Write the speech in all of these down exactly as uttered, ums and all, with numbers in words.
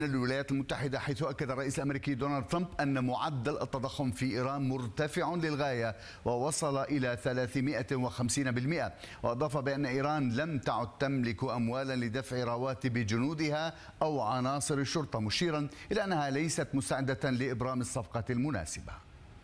الولايات المتحدة، حيث أكد الرئيس الأمريكي دونالد ترامب أن معدل التضخم في إيران مرتفع للغاية ووصل إلى ثلاثمئة وخمسين بالمئة، وأضاف بأن إيران لم تعد تملك أموالا لدفع رواتب جنودها أو عناصر الشرطة، مشيرا إلى أنها ليست مساعدة لإبرام الصفقة المناسبة.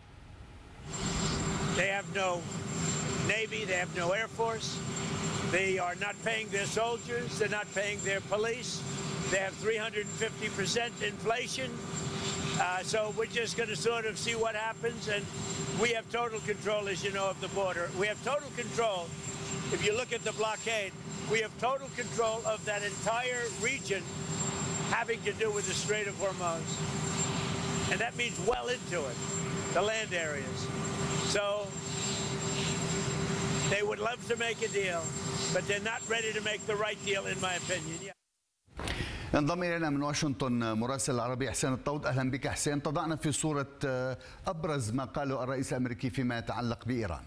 They have no Navy, they have no Air Force, they are not paying their soldiers, they're not paying their police. They have three hundred fifty percent inflation. Uh, so we're just going to sort of see what happens. And we have total control, as you know, of the border. We have total control. If you look at the blockade, we have total control of that entire region having to do with the Strait of Hormuz. And that means well into it, the land areas. So they would love to make a deal, but they're not ready to make the right deal, in my opinion. Yeah. انضم إلينا من واشنطن مراسل العربي حسين الطود. أهلا بك حسين. تضعنا في صورة أبرز ما قاله الرئيس الأمريكي فيما يتعلق بإيران.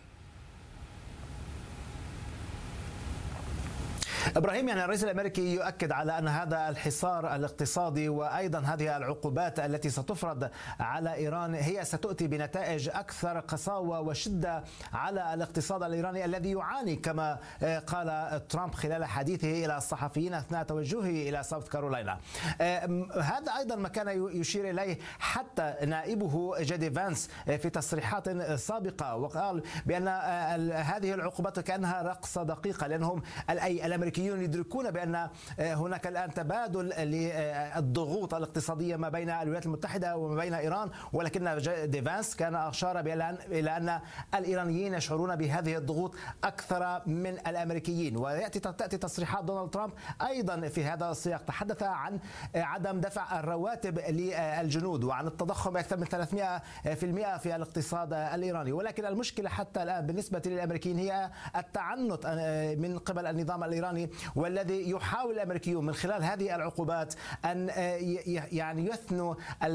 إبراهيم، يعني الرئيس الأمريكي يؤكد على أن هذا الحصار الاقتصادي وأيضا هذه العقوبات التي ستفرض على إيران هي ستؤتي بنتائج أكثر قساوة وشدة على الاقتصاد الإيراني الذي يعاني، كما قال ترامب خلال حديثه إلى الصحفيين أثناء توجهه إلى ساوث كارولاينا. هذا أيضا ما كان يشير إليه حتى نائبه جيدي فانس في تصريحات سابقة، وقال بأن هذه العقوبات كأنها رقصة دقيقة، لأنهم الأمريكيين يدركون بأن هناك الآن تبادل للضغوط الاقتصادية ما بين الولايات المتحدة وما بين إيران، ولكن جيدي فانس كان أشار إلى أن الإيرانيين يشعرون بهذه الضغوط أكثر من الأمريكيين. ويأتي تأتي تصريحات دونالد ترامب أيضا في هذا السياق، تحدث عن عدم دفع الرواتب للجنود وعن التضخم أكثر من ثلاثمئة بالمئة في الاقتصاد الإيراني. ولكن المشكلة حتى الآن بالنسبة للأمريكيين هي التعنت من قبل النظام الإيراني، والذي يحاول الأمريكيون من خلال هذه العقوبات أن يعني يثنوا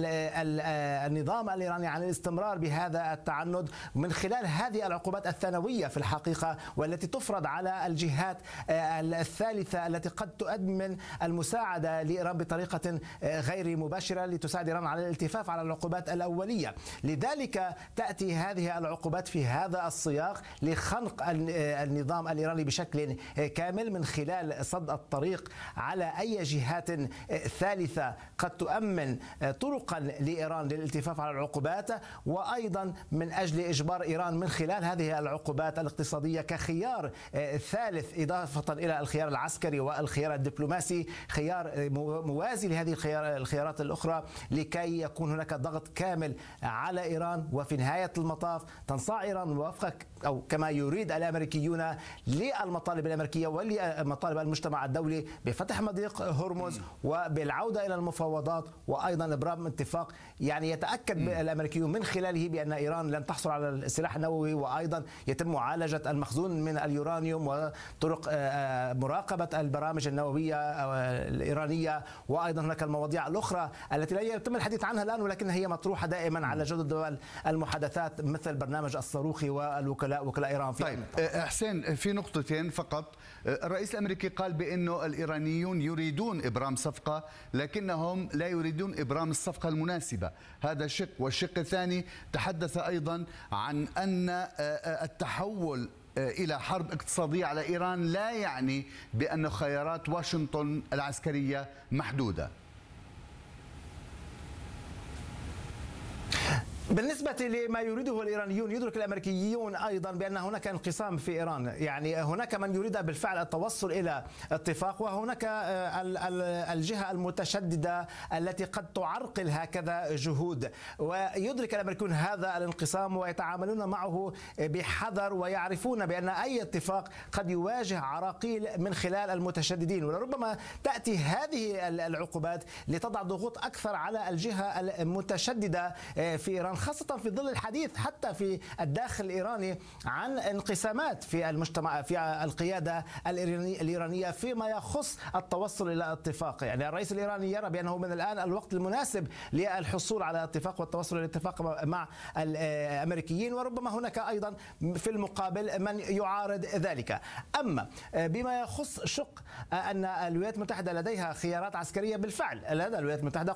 النظام الإيراني عن الاستمرار بهذا التعنت من خلال هذه العقوبات الثانوية في الحقيقة، والتي تفرض على الجهات الثالثة التي قد تؤمن المساعدة لإيران بطريقة غير مباشرة لتساعد إيران على الالتفاف على العقوبات الأولية. لذلك تأتي هذه العقوبات في هذا السياق لخنق النظام الإيراني بشكل كامل من خلال صد الطريق على أي جهات ثالثة قد تؤمن طرقا لإيران للالتفاف على العقوبات، وأيضا من أجل إجبار إيران من خلال هذه العقوبات الاقتصادية كخيار ثالث إضافة إلى الخيار العسكري والخيار الدبلوماسي، خيار موازي لهذه الخيارات الأخرى، لكي يكون هناك ضغط كامل على إيران، وفي نهاية المطاف تنصاع إيران وفق أو كما يريد الأمريكيون للمطالب الأمريكية ولمطالب المجتمع الدولي بفتح مضيق هرمز وبالعودة إلى المفاوضات، وأيضا إبرام اتفاق يعني يتأكد الأمريكيون من خلاله بأن إيران لن تحصل على السلاح النووي، وأيضا يتم معالجة المخزون من اليورانيوم وطرق مراقبة البرامج النووية الإيرانية، وأيضا هناك المواضيع الأخرى التي لا يتم الحديث عنها الآن ولكن هي مطروحة دائما على جدول المحادثات، مثل برنامج الصاروخي والوكلاء وكلاء إيران في طيب حسين، في نقطتين فقط. الرئيس الأمريكي قال بأنه الإيرانيون يريدون إبرام صفقة لكنهم لا يريدون إبرام الصفقة المناسبة، هذا شق. والشق الثاني تحدث أيضا عن أن التحول إلى حرب اقتصادية على إيران لا يعني بأن خيارات واشنطن العسكرية محدودة. بالنسبة لما يريده الإيرانيون، يدرك الأمريكيون أيضا بأن هناك انقسام في إيران، يعني هناك من يريد بالفعل التوصل إلى اتفاق، وهناك الجهة المتشددة التي قد تعرقل هكذا جهود، ويدرك الأمريكيون هذا الانقسام ويتعاملون معه بحذر، ويعرفون بأن أي اتفاق قد يواجه عراقيل من خلال المتشددين. ولربما تأتي هذه العقوبات لتضع ضغوط أكثر على الجهة المتشددة في إيران، خاصة في ظل الحديث حتى في الداخل الإيراني عن انقسامات في المجتمع في القيادة الإيرانية فيما يخص التوصل إلى اتفاق. يعني الرئيس الإيراني يرى بأنه من الآن الوقت المناسب للحصول على اتفاق والتوصل إلى اتفاق مع الأمريكيين، وربما هناك أيضا في المقابل من يعارض ذلك. أما بما يخص شق أن الولايات المتحدة لديها خيارات عسكرية، بالفعل لدى الولايات المتحدة